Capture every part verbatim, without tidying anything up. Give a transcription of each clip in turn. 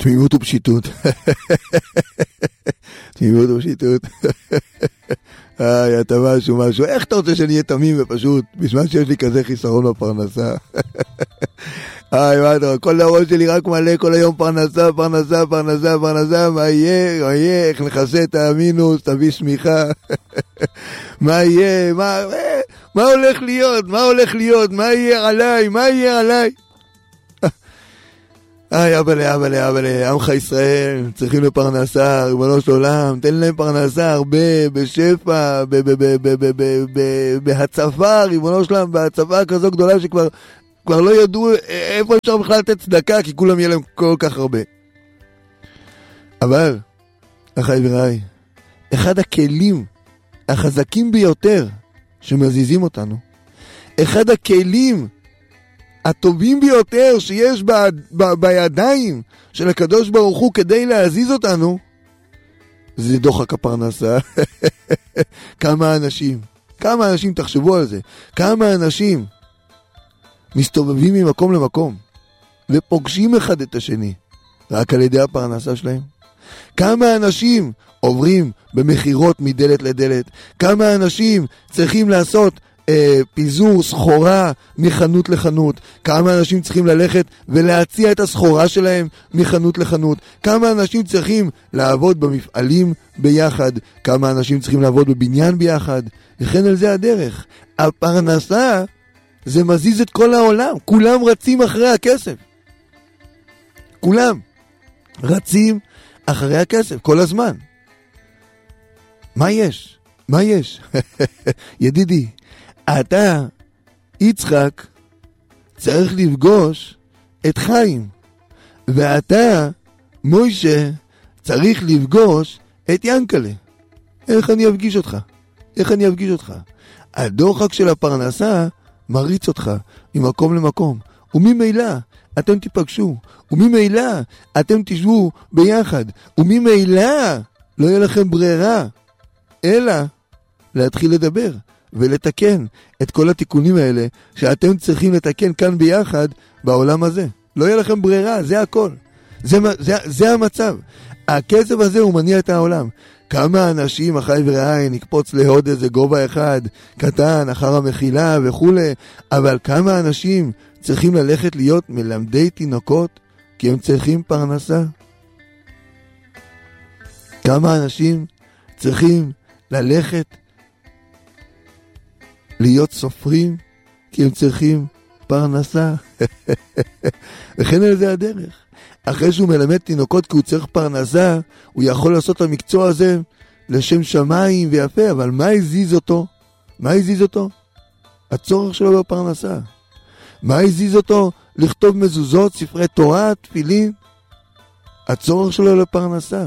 תמימות ופשיטות. תמימות ופשיטות. איי, אתה משהו, משהו. איך אתה רוצה שאני אהיה תמים ופשוט, בזמן שיש לי כזה חיסרון בפרנסה? איי, מה אתה, כל הראש שלי רק מלא כל היום פרנסה, פרנסה, פרנסה, פרנסה, מה יהיה, מה יהיה, איך נכסה את המינוס, תביא שמיכה. מה יהיה, מה, מה הולך להיות, מה הולך להיות, מה יהיה עליי, מה יהיה עליי? איי, אבאלה, אבאלה, אבאלה, עמך ישראל, צריכים לפרנסה, ריבונו של עולם, תן להם פרנסה הרבה, בשפע, בהצפה, ריבונו של עולם, בהצפה כזו גדולה שכבר כבר לא ידעו איפה אפשר בכלל לתת צדקה, כי כולם יהיה להם כל כך הרבה. אבל, אחי ורעי, אחד הכלים החזקים ביותר שמזיזים אותנו, אחד הכלים הטובים ביותר שיש ב, ב, בידיים של הקדוש ברוך הוא כדי להזיז אותנו, זה דוחק הפרנסה. כמה אנשים, כמה אנשים, תחשבו על זה, כמה אנשים מסתובבים ממקום למקום ופוגשים אחד את השני רק על ידי הפרנסה שלהם. כמה אנשים עוברים במחירות מדלת לדלת, כמה אנשים צריכים לעשות אה, פיזור סחורה מחנות לחנות, כמה אנשים צריכים ללכת ולהציע את הסחורה שלהם מחנות לחנות, כמה אנשים צריכים לעבוד במפעלים ביחד, כמה אנשים צריכים לעבוד בבניין ביחד, וכן על זה הדרך. הפרנסה זה מזיז את כל העולם, כולם רצים אחרי הכסף, כולם רצים אחרי הכסף כל הזמן. מה יש? מה יש? ידידי, אתה, יצחק, צריך לפגוש את חיים, ואתה, מוישה, צריך לפגוש את ינקלה. איך אני אפגיש אותך? איך אני אפגיש אותך? הדוחק של הפרנסה מריץ אותך ממקום למקום, וממילא אתם תיפגשו, וממילא אתם תשבו ביחד, וממילא לא יהיה לכם ברירה אלא להתחיל לדבר ולתקן את כל התיקונים האלה שאתם צריכים לתקן כאן ביחד בעולם הזה. לא יהיה לכם ברירה, זה הכל. זה, זה, זה המצב. הכסף הזה הוא מניע את העולם. כמה אנשים, אחי ורעי, נקפוץ להוד איזה גובה אחד, קטן, אחר המחילה וכו', אבל כמה אנשים צריכים ללכת להיות מלמדי תינוקות, כי הם צריכים פרנסה? כמה אנשים צריכים ללכת להיות סופרים, כי הם צריכים פרנסה? וכן על זה הדרך. אחרי שהוא מלמד תינוקות כי הוא צריך פרנסה, הוא יכול לעשות את המקצוע הזה לשם שמיים ויפה, אבל מה הזיז אותו? מה הזיז אותו? הצורך שלו בפרנסה. מה הזיז אותו לכתוב מזוזות, ספרי תורה, תפילין? הצורך שלו לפרנסה.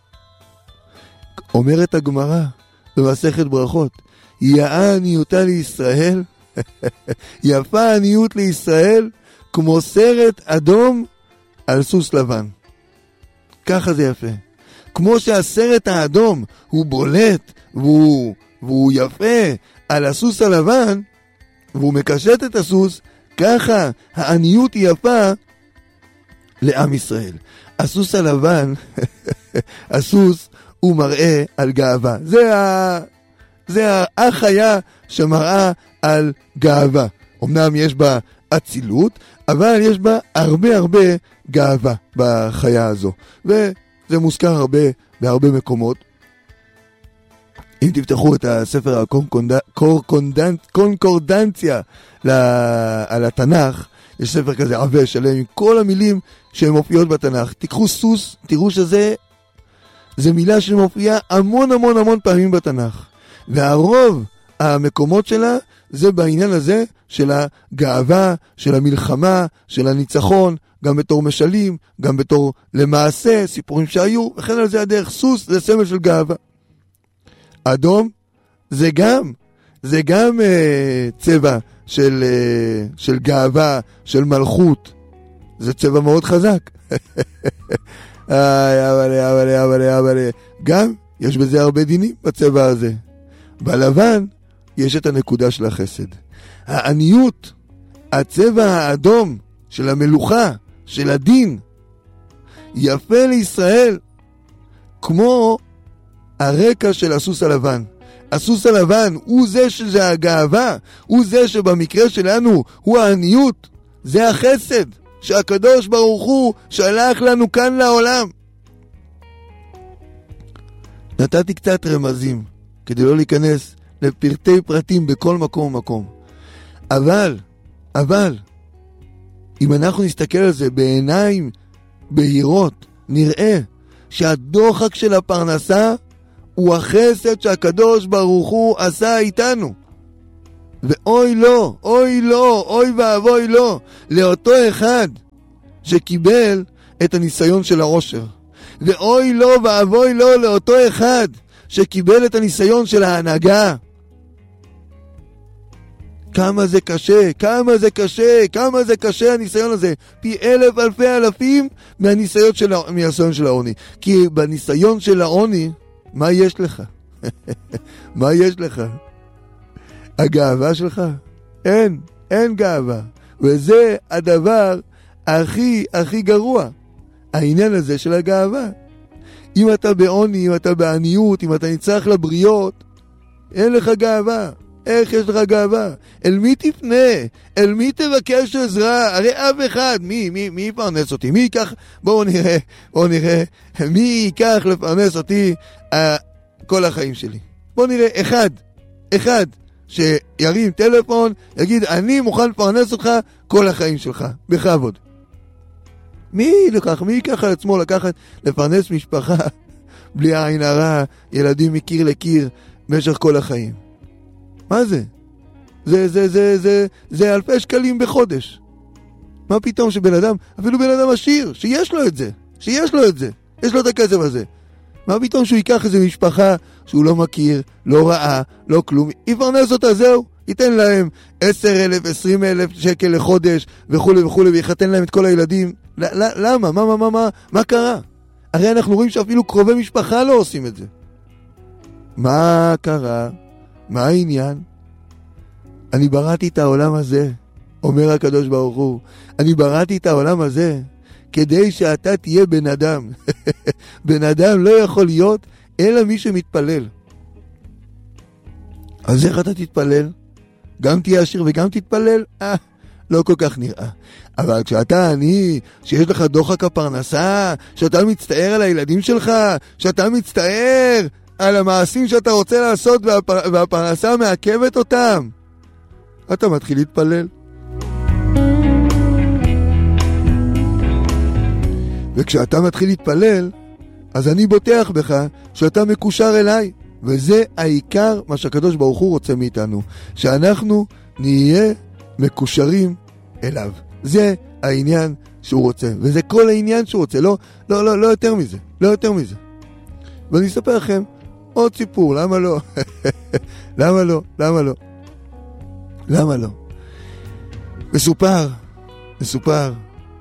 אומרת הגמרא במסכת ברכות, יאה עניותה לישראל, יפה עניות לישראל, כמו סרט אדום על סוס לבן. ככה זה יפה. כמו שהסרט האדום הוא בולט והוא, והוא יפה על הסוס הלבן, והוא מקשט את הסוס, ככה העניות היא יפה לעם ישראל. הסוס הלבן, הסוס הוא מראה על גאווה. זה, ה... זה החיה שמראה על גאווה. אמנם יש בה אצילות, אבל יש בה הרבה הרבה גאווה בחיה הזו. וזה מוזכר הרבה בהרבה מקומות. אם תפתחו את הספר הקונקורדנציה על התנ"ך, יש ספר כזה עבה שלם עם כל המילים שמופיעות בתנ"ך. תיקחו סוס, תראו שזה זה מילה שמופיעה המון המון המון פעמים בתנ"ך. והרוב המקומות שלה זה בעניין הזה של הגאווה, של המלחמה, של הניצחון, גם בתור משלים, גם בתור למעשה, סיפורים שהיו, וכן על זה הדרך. סוס זה סמל של גאווה. אדום זה גם, זה גם אה, צבע של, אה, של גאווה, של מלכות. זה צבע מאוד חזק. איי, אבל, אבל, אבל, אבל, גם יש בזה הרבה דינים בצבע הזה. בלבן יש את הנקודה של החסד. העניות, הצבע האדום של המלוכה, של הדין, יפה לישראל, כמו הרקע של הסוס הלבן. הסוס הלבן הוא זה שזה הגאווה, הוא זה שבמקרה שלנו הוא העניות, זה החסד שהקדוש ברוך הוא שלח לנו כאן לעולם. נתתי קצת רמזים כדי לא להיכנס לפרטי פרטים בכל מקום ומקום, אבל, אבל אם אנחנו נסתכל על זה בעיניים בהירות, נראה שהדוחק של הפרנסה הוא החסד שהקדוש ברוך הוא עשה איתנו. ואוי לא, אוי לא, אוי ואבוי לא, לאותו אחד שקיבל את הניסיון של העושר. ואוי לא ואבוי לא לאותו אחד שקיבל את הניסיון של ההנהגה. כמה זה קשה, כמה זה קשה, כמה זה קשה הניסיון הזה. פי אלף אלפי אלפים מהניסיון של, מהניסיון של העוני. כי בניסיון של העוני, מה יש לך? מה יש לך? הגאווה שלך? אין, אין גאווה. וזה הדבר הכי, הכי גרוע. העניין הזה של הגאווה. אם אתה בעוני, אם אתה בעניות, אם אתה נצטרך לבריות, אין לך גאווה. איך יש לך גאווה? אל מי תפנה? אל מי תבקש עזרה? הרי אף אחד, מי, מי, מי יפרנס אותי? מי ייקח, בואו נראה, בואו נראה, מי ייקח לפרנס אותי אה, כל החיים שלי? בואו נראה, אחד, אחד שירים טלפון, יגיד, אני מוכן לפרנס אותך כל החיים שלך, בכבוד. מי לקח, מי ייקח על עצמו לקחת, לפרנס משפחה, בלי עין הרע, ילדים מקיר לקיר, במשך כל החיים? מה זה? זה, זה, זה, זה, זה אלפי שקלים בחודש. מה פתאום שבן אדם, אפילו בן אדם עשיר, שיש לו את זה, שיש לו את זה, יש לו את הכסף הזה. מה פתאום שהוא ייקח איזו משפחה שהוא לא מכיר, לא ראה, לא כלום, יפרנס אותה, זהו, ייתן להם עשר אלף, עשרים אלף שקל לחודש, וכו' וכו', ויחתן להם את כל הילדים. למה? מה, מה, מה, מה, מה קרה? הרי אנחנו רואים שאפילו קרובי משפחה לא עושים את זה. מה קרה? מה העניין? אני בראתי את העולם הזה, אומר הקדוש ברוך הוא, אני בראתי את העולם הזה כדי שאתה תהיה בן אדם. בן אדם לא יכול להיות אלא מי שמתפלל. אז איך אתה תתפלל? גם תהיה עשיר וגם תתפלל? אה, לא כל כך נראה. אבל כשאתה עני, שיש לך דוחק הפרנסה, שאתה מצטער על הילדים שלך, שאתה מצטער על המעשים שאתה רוצה לעשות והפר... והפרנסה מעכבת אותם, אתה מתחיל להתפלל. וכשאתה מתחיל להתפלל, אז אני בוטח בך שאתה מקושר אליי. וזה העיקר מה שהקדוש ברוך הוא רוצה מאיתנו, שאנחנו נהיה מקושרים אליו. זה העניין שהוא רוצה, וזה כל העניין שהוא רוצה, לא, לא, לא, לא יותר מזה, לא יותר מזה. ואני אספר לכם עוד סיפור, למה לא? למה לא? למה לא? למה לא? מסופר, מסופר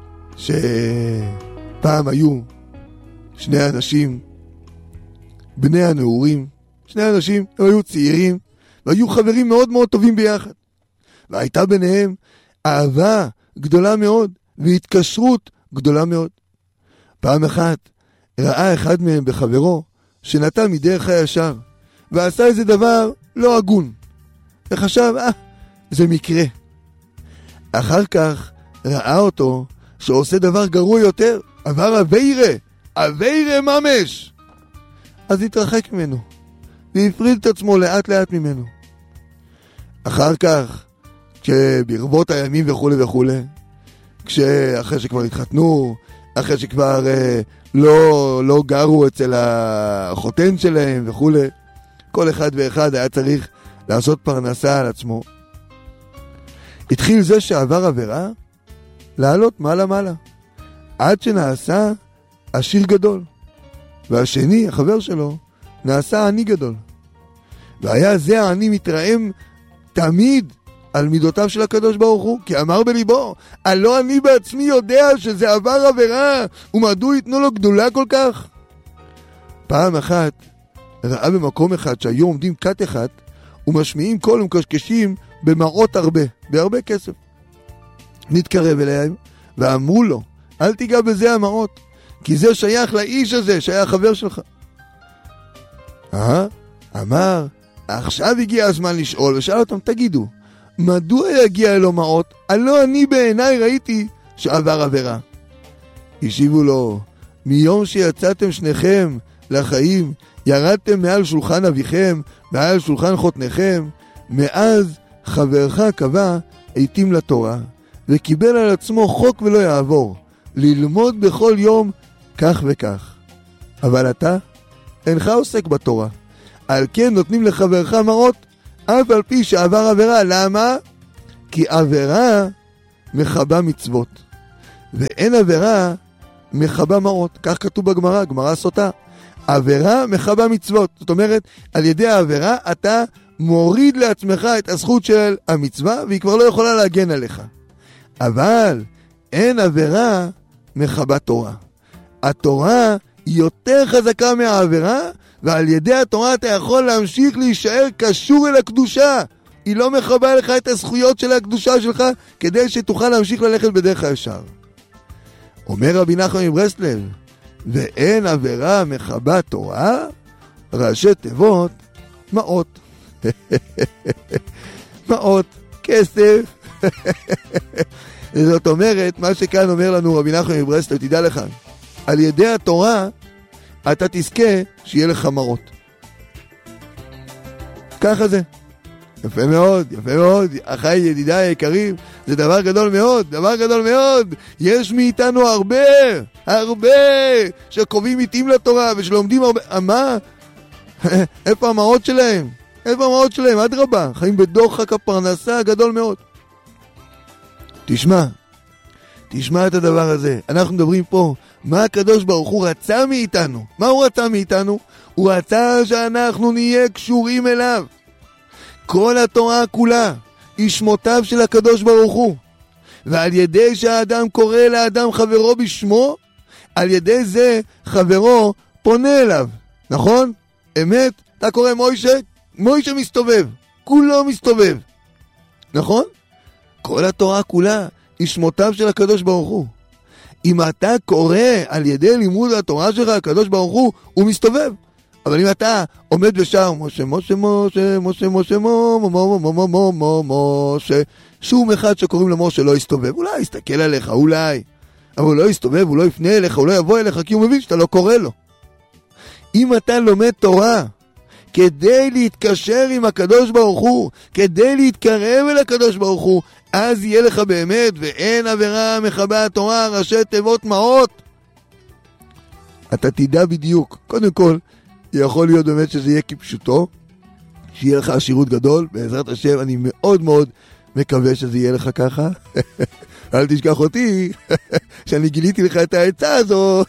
שפעם היו שני אנשים, בני הנעורים, שני אנשים, הם היו צעירים, והיו חברים מאוד מאוד טובים ביחד. והייתה ביניהם אהבה גדולה מאוד, והתקשרות גדולה מאוד. פעם אחת ראה אחד מהם בחברו, שנטה מדרך הישר, ועשה איזה דבר לא הגון. וחשב, אה, זה מקרה. אחר כך ראה אותו שעושה דבר גרוע יותר, עבר אביירה, אביירה ממש. אז התרחק ממנו, והפריד את עצמו לאט לאט ממנו. אחר כך, כשברבות הימים וכו' וכו', כשאחרי שכבר התחתנו, אחרי שכבר אה, לא, לא גרו אצל החותן שלהם וכו', כל אחד ואחד היה צריך לעשות פרנסה על עצמו. התחיל זה שעבר עבירה, לעלות מעלה מעלה, עד שנעשה עשיר גדול. והשני, החבר שלו, נעשה עני גדול. והיה זה העני מתרעם תמיד על מידותיו של הקדוש ברוך הוא, כי אמר בליבו, הלא אני בעצמי יודע שזה עבר עבירה, ומדוע ייתנו לו גדולה כל כך? פעם אחת ראה במקום אחד שהיו עומדים כת אחד, ומשמיעים קול ומקשקשים במראות הרבה, בהרבה כסף. נתקרב אליהם, ואמרו לו, אל תיגע בזה המראות, כי זה שייך לאיש הזה, שהיה חבר שלך. אה? אמר, עכשיו הגיע הזמן לשאול, ושאל אותם, תגידו, מדוע יגיע אלו מעות? הלא אני בעיניי ראיתי שעבר עבירה. השיבו לו, מיום שיצאתם שניכם לחיים, ירדתם מעל שולחן אביכם, מעל שולחן חותניכם, מאז חברך קבע עיתים לתורה, וקיבל על עצמו חוק ולא יעבור, ללמוד בכל יום כך וכך. אבל אתה אינך עוסק בתורה, על כן נותנים לחברך מעות, אף על פי שעבר עבירה. למה? כי עבירה מחבה מצוות, ואין עבירה מחבה מעות. כך כתוב בגמרא, גמרא סוטה. עבירה מחבה מצוות. זאת אומרת, על ידי העבירה אתה מוריד לעצמך את הזכות של המצווה, והיא כבר לא יכולה להגן עליך. אבל אין עבירה מחבה תורה. התורה היא יותר חזקה מהעבירה, ועל ידי התורה אתה יכול להמשיך להישאר קשור אל הקדושה. היא לא מחבה לך את הזכויות של הקדושה שלך, כדי שתוכל להמשיך ללכת בדרך הישר. אומר רבי נחמן מברסלב, ואין עבירה מחבה תורה, ראשי תיבות, מעות. מעות, כסף. זאת אומרת, מה שכאן אומר לנו רבי נחמן מברסלב, תדע לך, על ידי התורה אתה תזכה שיהיה לך מעות. ככה זה. יפה מאוד, יפה מאוד, אחי ידידיי היקרים, זה דבר גדול מאוד, דבר גדול מאוד. יש מאיתנו הרבה, הרבה, שקובעים עיתים לתורה ושלומדים הרבה. מה? איפה המעות שלהם? איפה המעות שלהם? עד רבה, חיים בדוחק הפרנסה הגדול מאוד. תשמע, תשמע את הדבר הזה. אנחנו מדברים פה, מה הקדוש ברוך הוא רצה מאיתנו? מה הוא רצה מאיתנו? הוא רצה שאנחנו נהיה קשורים אליו. כל התורה כולה היא שמותיו של הקדוש ברוך הוא, ועל ידי שהאדם קורא לאדם חברו בשמו, על ידי זה חברו פונה אליו. נכון? אמת? אתה קורא מוישה? מוישה מסתובב, כולו מסתובב. נכון? כל התורה כולה היא שמותיו של הקדוש ברוך הוא. אם אתה קורא על ידי לימוד התורה שלך, הקדוש ברוך הוא, הוא מסתובב. אבל אם אתה עומד ושר, משה, משה, משה, משה, משה, מו, מו, מו, מו, מו, מו, משה, שום אחד שקוראים לו משה לא יסתובב, אולי יסתכל עליך, אולי, אבל הוא לא יסתובב, הוא לא יפנה אליך, הוא לא יבוא אליך, כי הוא מבין שאתה לא קורא לו. אם אתה לומד תורה, כדי להתקשר עם הקדוש ברוך הוא, כדי להתקרב אל הקדוש ברוך הוא, אז יהיה לך באמת, ואין עבירה מחבה התורה, ראשי תיבות מעות. אתה תדע בדיוק, קודם כל, יכול להיות באמת שזה יהיה כפשוטו, שיהיה לך עשירות גדול, בעזרת השם אני מאוד מאוד מקווה שזה יהיה לך ככה. אל תשכח אותי, שאני גיליתי לך את העצה הזו.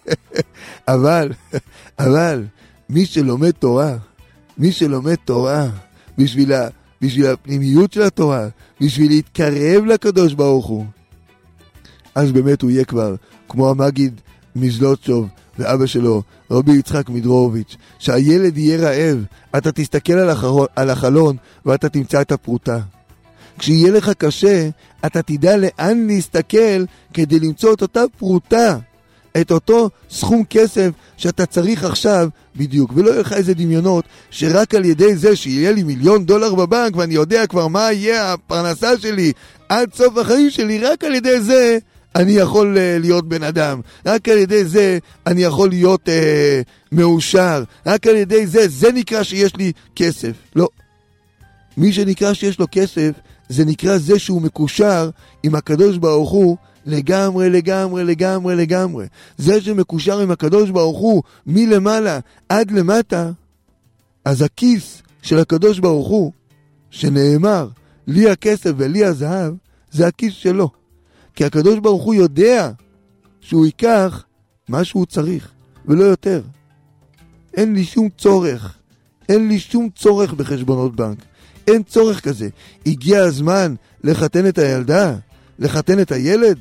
אבל, אבל, מי שלומד תורה, מי שלומד תורה, בשביל, ה, בשביל הפנימיות של התורה, בשביל להתקרב לקדוש ברוך הוא, אז באמת הוא יהיה כבר כמו המגיד מזלוטשוב, ואבא שלו, רבי יצחק מדרוביץ', שהילד יהיה רעב, אתה תסתכל על, החלון, על החלון ואתה תמצא את הפרוטה. כשיהיה לך קשה, אתה תדע לאן להסתכל כדי למצוא את אותה פרוטה, את אותו סכום כסף שאתה צריך עכשיו בדיוק. ולא יהיה לך איזה דמיונות שרק על ידי זה שיהיה לי מיליון דולר בבנק ואני יודע כבר מה יהיה הפרנסה שלי עד סוף החיים שלי, רק על ידי זה אני יכול uh, להיות בן אדם, רק על ידי זה אני יכול להיות uh, מאושר, רק על ידי זה, זה נקרא שיש לי כסף. לא. מי שנקרא שיש לו כסף, זה נקרא זה שהוא מקושר עם הקדוש ברוך הוא לגמרי, לגמרי, לגמרי, לגמרי. זה שמקושר עם הקדוש ברוך הוא מלמעלה עד למטה, אז הכיס של הקדוש ברוך הוא, שנאמר, לי הכסף ולי הזהב, זה הכיס שלו. כי הקדוש ברוך הוא יודע שהוא ייקח מה שהוא צריך, ולא יותר. אין לי שום צורך, אין לי שום צורך בחשבונות בנק. אין צורך כזה. הגיע הזמן לחתן את הילדה, לחתן את הילד.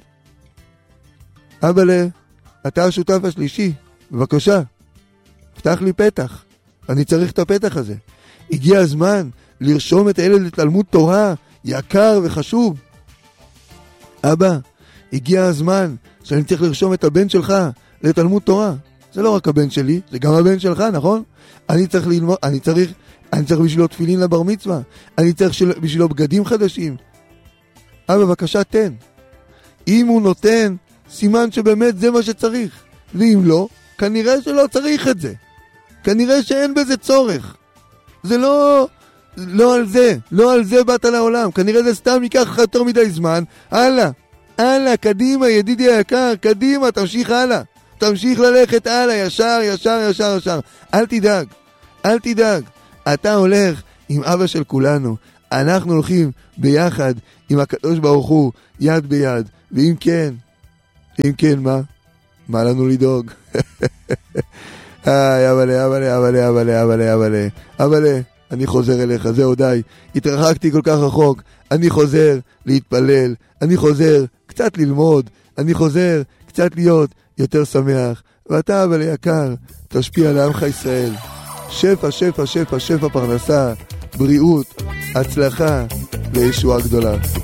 אבא, אתה השותף השלישי, בבקשה, פתח לי פתח. אני צריך את הפתח הזה. הגיע הזמן לרשום את הילד לתלמוד תורה, יקר וחשוב. אבא, הגיע הזמן שאני צריך לרשום את הבן שלך לתלמוד תורה. זה לא רק הבן שלי, זה גם הבן שלך, נכון? אני צריך ללמוד, אני צריך, אני צריך בשבילו תפילין לבר מצווה, אני צריך של, בשבילו בגדים חדשים. אבל בבקשה תן. אם הוא נותן, סימן שבאמת זה מה שצריך. ואם לא, כנראה שלא צריך את זה. כנראה שאין בזה צורך. זה לא, לא על זה, לא על זה באת לעולם. כנראה זה סתם ייקח לך יותר מדי זמן. הלאה, הלאה, קדימה, ידידי היקר, קדימה, תמשיך הלאה. תמשיך ללכת הלאה, ישר, ישר, ישר, ישר. אל תדאג, אל תדאג. אתה הולך עם אבא של כולנו. אנחנו הולכים ביחד עם הקדוש ברוך הוא, יד ביד. ואם כן, אם כן, מה? מה לנו לדאוג? איי, אבאלה, אבאלה, אבאלה, אבאלה, אבאלה, אבאלה, אבאלה, אני חוזר אליך, זהו די. התרחקתי כל כך רחוק, אני חוזר להתפלל, אני חוזר קצת ללמוד, אני חוזר קצת להיות יותר שמח. ואתה, אבאלה יקר, תשפיע לעמך ישראל. שפע, שפע, שפע, שפע פרנסה, בריאות, הצלחה וישועה גדולה.